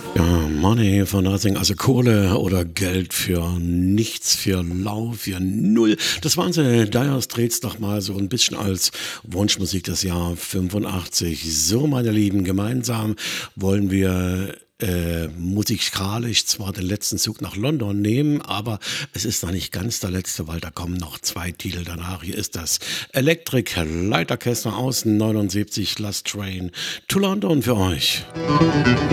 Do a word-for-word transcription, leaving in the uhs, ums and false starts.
Ja, Money for nothing, also Kohle oder Geld für nichts, für lau, für null. Das waren sie, Dire Straits doch mal so ein bisschen als Wunschmusik des Jahr fünfundachtzig. So, meine Lieben, gemeinsam wollen wir äh, musikalisch zwar den letzten Zug nach London nehmen, aber es ist noch nicht ganz der letzte, weil da kommen noch zwei Titel danach. Hier ist das Electric Light Orchestra aus neunundsiebzig, Last Train to London für euch.